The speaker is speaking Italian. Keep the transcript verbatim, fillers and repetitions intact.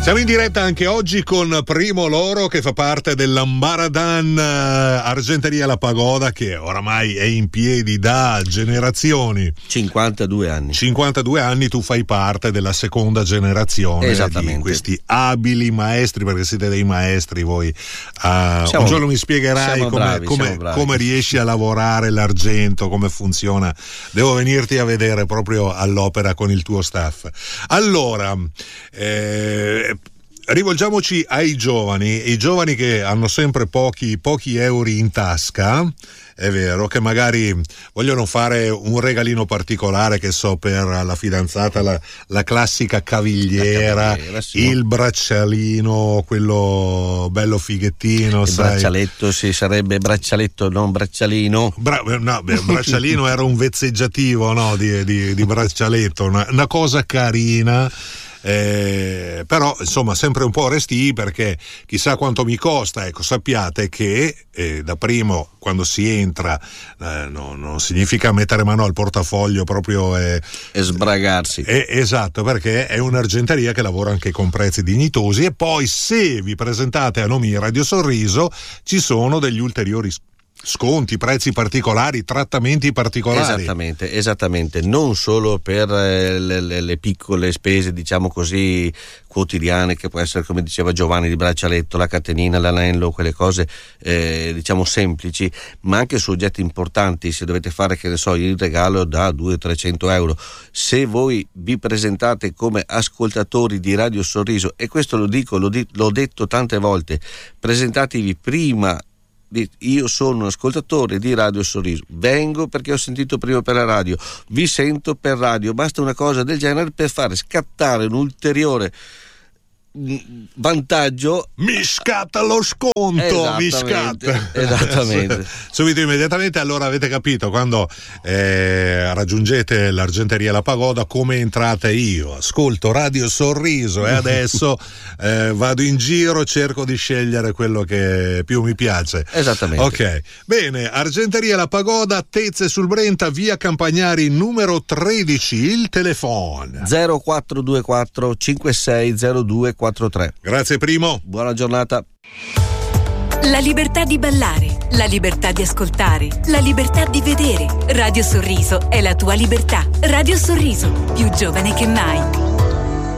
Siamo in diretta anche oggi con Primo Loro, che fa parte dell'Ambaradan Argenteria La Pagoda, che oramai è in piedi da generazioni. cinquantadue anni. cinquantadue anni, tu fai parte della seconda generazione di questi abili maestri, perché siete dei maestri voi. Uh, siamo, un giorno mi spiegherai come, bravi, come, come riesci a lavorare l'argento, come funziona. Devo venirti a vedere proprio all'opera con il tuo staff. Allora, eh, rivolgiamoci ai giovani, i giovani che hanno sempre pochi, pochi euro in tasca, è vero, che magari vogliono fare un regalino particolare, che so, per la fidanzata, la, la classica cavigliera, la cavigliera sì. Il braccialino, quello bello fighettino, il sai. Braccialetto, sì, sarebbe braccialetto, non braccialino. Bra- no, beh, braccialino era un vezzeggiativo, no, di, di, di braccialetto, una, una cosa carina. Eh, però insomma sempre un po' resti, perché chissà quanto mi costa. Ecco, sappiate che eh, da primo, quando si entra, eh, no, non significa mettere mano al portafoglio proprio eh, e sbragarsi, eh, esatto, perché è un'argenteria che lavora anche con prezzi dignitosi, e poi se vi presentate a nome di Radio Sorriso ci sono degli ulteriori sconti, prezzi particolari, trattamenti particolari. Esattamente, esattamente, non solo per eh, le, le, le piccole spese, diciamo così, quotidiane, che può essere, come diceva Giovanni, di braccialetto, la catenina, l'anello, quelle cose eh, diciamo semplici, ma anche su oggetti importanti. Se dovete fare, che ne so, il regalo da duecento trecento euro, se voi vi presentate come ascoltatori di Radio Sorriso, e questo lo dico, lo di, l'ho detto tante volte, presentatevi prima. Io sono un ascoltatore di Radio Sorriso, vengo perché ho sentito prima per la radio, vi sento per radio, basta una cosa del genere per fare scattare un ulteriore vantaggio. Mi scatta lo sconto, mi scatta esattamente subito, immediatamente. Allora avete capito, quando eh, raggiungete l'Argenteria La Pagoda, come entrate? Io ascolto Radio Sorriso e adesso eh, vado in giro, cerco di scegliere quello che più mi piace. Esattamente. Ok, bene. Argenteria La Pagoda, Tezze sul Brenta, via Campagnari numero tredici. Il telefono zero quattro due quattro cinque sei zero due quattro tre. Grazie Primo. Buona giornata. La libertà di ballare, la libertà di ascoltare, la libertà di vedere. Radio Sorriso è la tua libertà. Radio Sorriso, più giovane che mai.